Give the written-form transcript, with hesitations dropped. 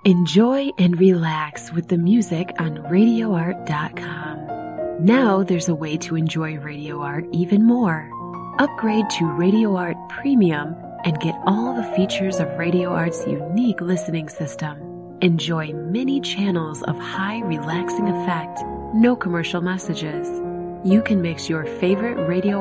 Enjoy and relax with the music on RadioArt.com. Now there's a way to enjoy Radio Art even more. Upgrade to Radio Art Premium and get all the features of Radio Art's unique listening system. Enjoy many channels of high relaxing effect, no commercial messages. You can mix your favorite Radio